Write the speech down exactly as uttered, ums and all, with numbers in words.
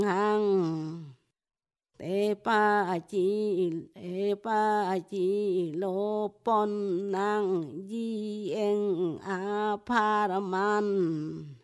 hằng te pa chi e pa chi lo pon nang di en a paraman